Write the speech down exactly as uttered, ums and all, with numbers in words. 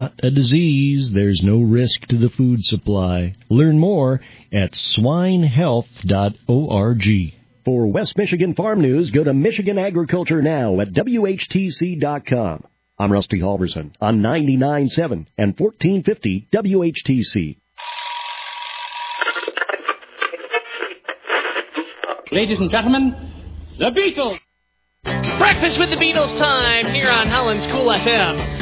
not a disease, there's no risk to the food supply. Learn more at swine health dot org. For West Michigan Farm News, go to Michigan Agriculture Now at W H T C dot com. I'm Rusty Halverson on ninety-nine point seven and fourteen fifty W H T C. Ladies and gentlemen, the Beatles! Breakfast with the Beatles time here on Holland's Cool F M.